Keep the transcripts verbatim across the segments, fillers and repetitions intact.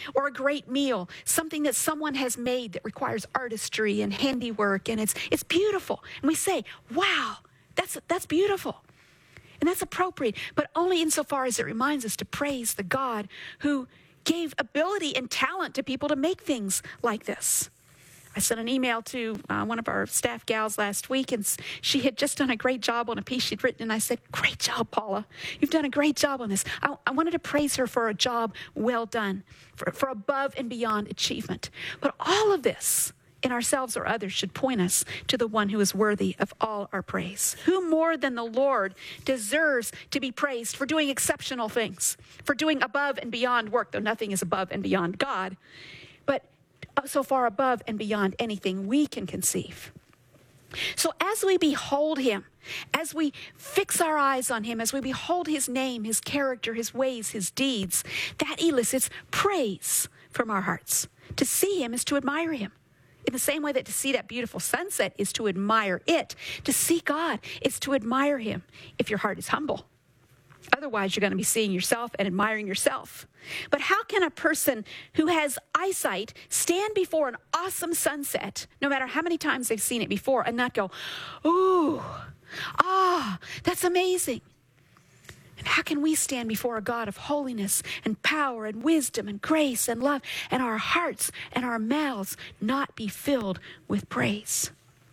or a great meal, something that someone has made that requires artistry and handiwork, and it's it's beautiful. And we say, wow, that's that's beautiful. And that's appropriate, but only insofar as it reminds us to praise the God who gave ability and talent to people to make things like this. I sent an email to uh, one of our staff gals last week, and she had just done a great job on a piece she'd written, and I said, great job, Paula. You've done a great job on this. I, I wanted to praise her for a job well done, for, for above and beyond achievement. But all of this in ourselves or others should point us to the one who is worthy of all our praise. Who more than the Lord deserves to be praised for doing exceptional things, for doing above and beyond work, though nothing is above and beyond God, but so far above and beyond anything we can conceive. So as we behold him, as we fix our eyes on him, as we behold his name, his character, his ways, his deeds, that elicits praise from our hearts. To see him is to admire him. In the same way that to see that beautiful sunset is to admire it, to see God is to admire him if your heart is humble. Otherwise, you're going to be seeing yourself and admiring yourself. But how can a person who has eyesight stand before an awesome sunset, no matter how many times they've seen it before, and not go, ooh, ah, that's amazing? And how can we stand before a God of holiness and power and wisdom and grace and love, and our hearts and our mouths not be filled with praise?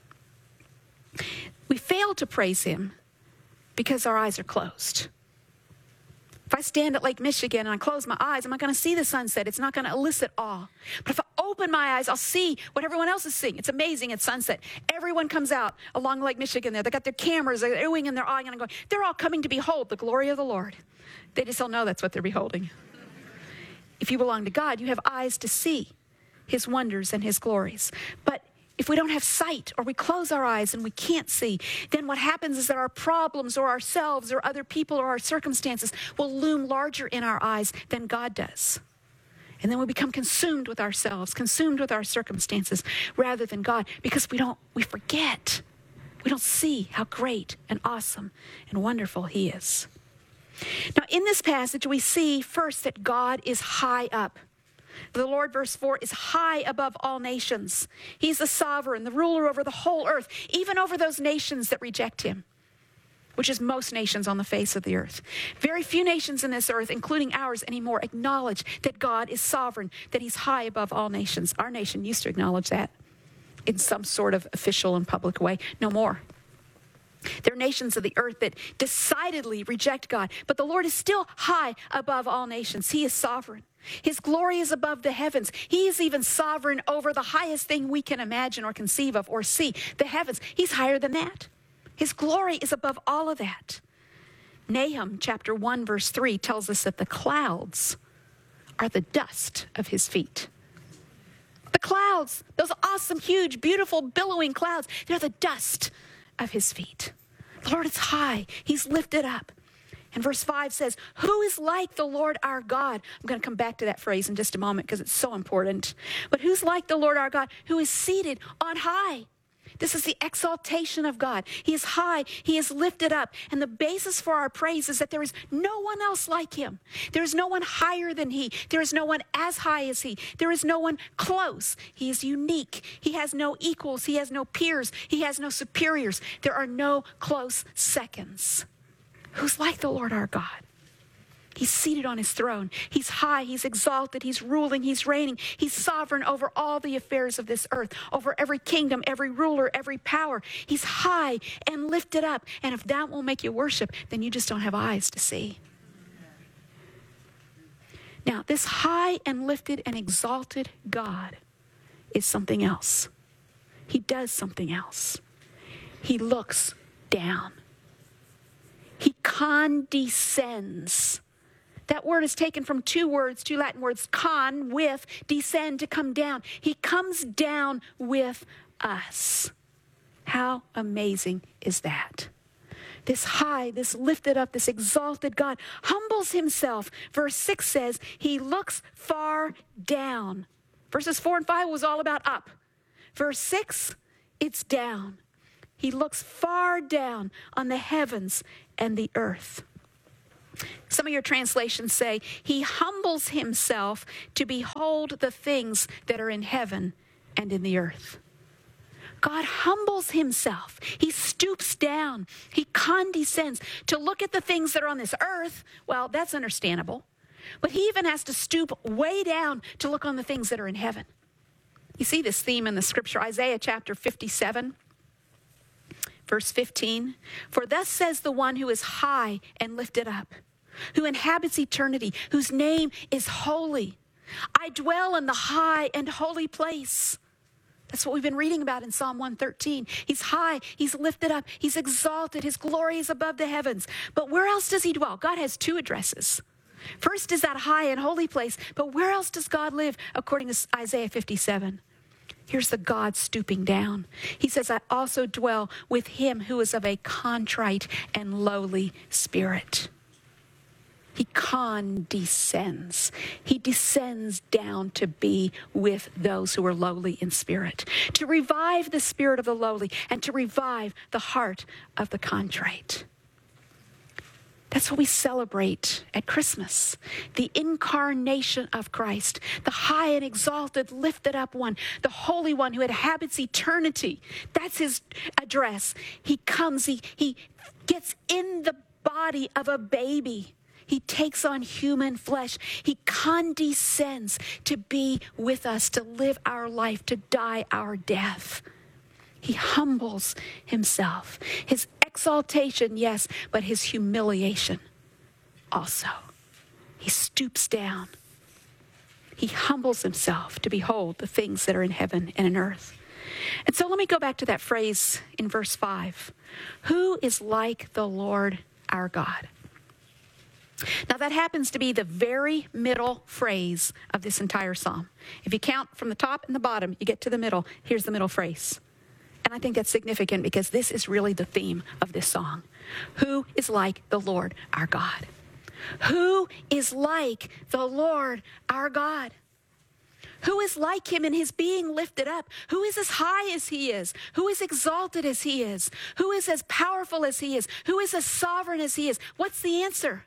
We fail to praise him because our eyes are closed. If I stand at Lake Michigan and I close my eyes, I'm not going to see the sunset. It's not going to elicit awe. But if I open my eyes, I'll see what everyone else is seeing. It's amazing at sunset. Everyone comes out along Lake Michigan there. They got their cameras, they're oohing and they're awing and I'm going, they're all coming to behold the glory of the Lord. They just don't know that's what they're beholding. If you belong to God, you have eyes to see his wonders and his glories. But if we don't have sight, or we close our eyes and we can't see, then what happens is that our problems or ourselves or other people or our circumstances will loom larger in our eyes than God does. And then we become consumed with ourselves, consumed with our circumstances rather than God, because we don't, we forget. We don't see how great and awesome and wonderful he is. Now, in this passage, we see first that God is high up. The Lord, verse four, is high above all nations. He's the sovereign, the ruler over the whole earth, even over those nations that reject him, which is most nations on the face of the earth. Very few nations in this earth, including ours anymore, acknowledge that God is sovereign, that he's high above all nations. Our nation used to acknowledge that in some sort of official and public way. No more. There are nations of the earth that decidedly reject God, but the Lord is still high above all nations. He is sovereign. His glory is above the heavens. He is even sovereign over the highest thing we can imagine or conceive of or see, the heavens. He's higher than that. His glory is above all of that. Nahum chapter one verse three tells us that the clouds are the dust of his feet. The clouds, those awesome, huge, beautiful, billowing clouds, they're the dust of his feet. The Lord is high. He's lifted up. And verse five says, who is like the Lord our God? I'm going to come back to that phrase in just a moment because it's so important. But who's like the Lord our God, who is seated on high? This is the exaltation of God. He is high. He is lifted up. And the basis for our praise is that there is no one else like him. There is no one higher than he. There is no one as high as he. There is no one close. He is unique. He has no equals. He has no peers. He has no superiors. There are no close seconds. Who's like the Lord our God? He's seated on his throne. He's high. He's exalted. He's ruling. He's reigning. He's sovereign over all the affairs of this earth, over every kingdom, every ruler, every power. He's high and lifted up. And if that won't make you worship, then you just don't have eyes to see. Now, this high and lifted and exalted God is something else. He does something else. He looks down. He condescends. That word is taken from two words, two Latin words, con, with, descend, to come down. He comes down with us. How amazing is that? This high, this lifted up, this exalted God humbles himself. Verse six says, he looks far down. Verses four and five was all about up. Verse six, it's down. He looks far down on the heavens and the earth. Some of your translations say, he humbles himself to behold the things that are in heaven and in the earth. God humbles himself. He stoops down. He condescends to look at the things that are on this earth. Well, that's understandable. But he even has to stoop way down to look on the things that are in heaven. You see this theme in the scripture, Isaiah chapter fifty-seven, verse fifteen. For thus says the one who is high and lifted up, who inhabits eternity, whose name is holy. I dwell in the high and holy place. That's what we've been reading about in Psalm one thirteen. He's high, he's lifted up, he's exalted, his glory is above the heavens. But where else does he dwell? God has two addresses. First is that high and holy place, but where else does God live according to Isaiah fifty-seven? Here's the God stooping down. He says, I also dwell with him who is of a contrite and lowly spirit. He condescends. He descends down to be with those who are lowly in spirit, to revive the spirit of the lowly and to revive the heart of the contrite. That's what we celebrate at Christmas, the incarnation of Christ, the high and exalted, lifted up one, the Holy One who inhabits eternity. That's his address. He comes, he, he gets in the body of a baby. He takes on human flesh. He condescends to be with us, to live our life, to die our death. He humbles himself. His exaltation, yes, but his humiliation also. He stoops down. He humbles himself to behold the things that are in heaven and in earth. And so let me go back to that phrase in verse five. Who is like the Lord our God? Now that happens to be the very middle phrase of this entire psalm. If you count from the top and the bottom, you get to the middle. Here's the middle phrase. And I think that's significant because this is really the theme of this song. Who is like the Lord our God? Who is like the Lord our God? Who is like him in his being lifted up? Who is as high as he is? Who is exalted as he is? Who is as powerful as he is? Who is as sovereign as he is? What's the answer?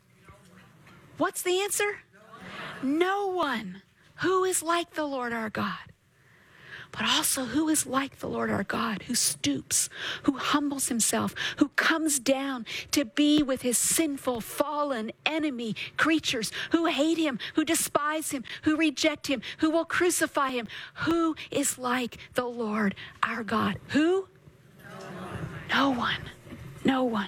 What's the answer? No one. Who is like the Lord our God? But also, who is like the Lord our God, who stoops, who humbles himself, who comes down to be with his sinful, fallen enemy creatures who hate him, who despise him, who reject him, who will crucify him? Who is like the Lord our God? Who? No one. No one.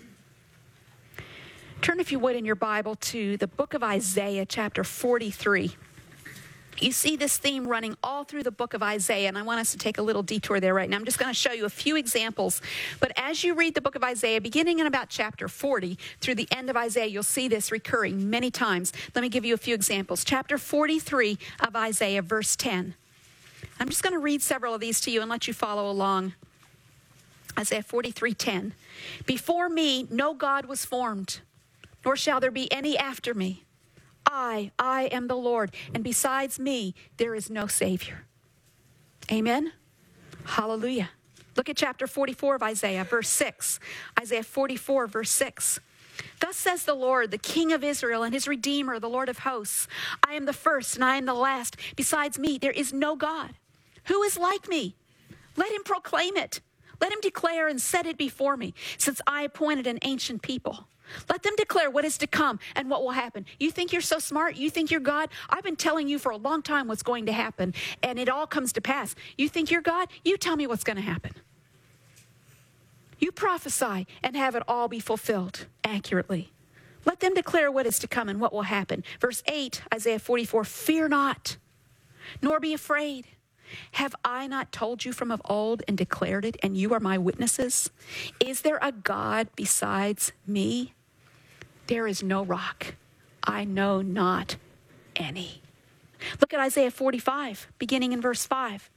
Turn, if you would, in your Bible to the book of Isaiah, chapter forty-three. You see this theme running all through the book of Isaiah, and I want us to take a little detour there right now. I'm just going to show you a few examples. But as you read the book of Isaiah, beginning in about chapter forty through the end of Isaiah, you'll see this recurring many times. Let me give you a few examples. Chapter forty-three of Isaiah, verse ten. I'm just going to read several of these to you and let you follow along. Isaiah forty-three ten. Before me, no God was formed, nor shall there be any after me. I, I am the Lord, and besides me, there is no Savior. Amen? Hallelujah. Look at chapter forty-four of Isaiah, verse six. Isaiah forty-four, verse six. Thus says the Lord, the King of Israel and his Redeemer, the Lord of hosts. I am the first and I am the last. Besides me, there is no God. Who is like me? Let him proclaim it. Let him declare and set it before me, since I appointed an ancient people. Let them declare what is to come and what will happen. You think you're so smart? You think you're God? I've been telling you for a long time what's going to happen, and it all comes to pass. You think you're God? You tell me what's going to happen. You prophesy and have it all be fulfilled accurately. Let them declare what is to come and what will happen. Verse eight, Isaiah forty-four, fear not, nor be afraid. Have I not told you from of old and declared it, and you are my witnesses? Is there a God besides me? There is no rock. I know not any. Look at Isaiah forty-five, beginning in verse five.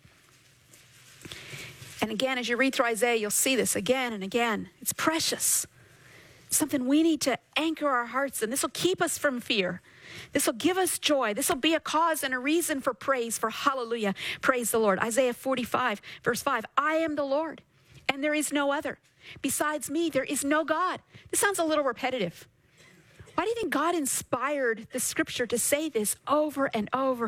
And again, as you read through Isaiah, you'll see this again and again. It's precious. It's something we need to anchor our hearts in. This will keep us from fear. This will give us joy. This will be a cause and a reason for praise, for hallelujah. Praise the Lord. Isaiah forty-five, verse five. I am the Lord, and there is no other. Besides me, there is no God. This sounds a little repetitive. Why do you think God inspired the scripture to say this over and over